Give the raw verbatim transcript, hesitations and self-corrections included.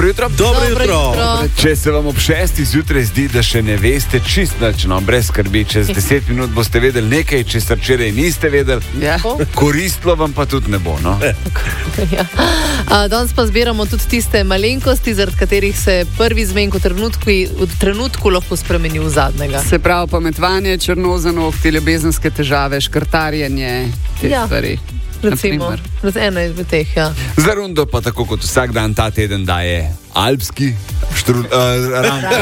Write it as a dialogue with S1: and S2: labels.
S1: Dobro jutro.
S2: Dobro jutro.
S1: Če se vam ob šestih zjutraj zdi, da še ne veste čist nič, no, brez skrbi, čez deset minut boste vedeli nekaj, česar včeraj niste vedeli,
S3: Ja.
S1: koristilo vam pa tudi ne bo. No?
S4: Ja. A, danes pa zbiramo tudi tiste malenkosti, zaradi katerih se prvi zmenk v trenutku, v trenutku lahko spremeni v zadnjega.
S3: Se pravi, pametovanje, črnoza nohti, ljubezenske težave, škrtarjenje, te
S4: Ja.
S3: stvari.
S4: Recimo,
S3: Naprimer.
S4: ena izmed teh, ja.
S1: Za rundo pa tako kot vsak dan ta teden daje alpski štrud, uh, ram,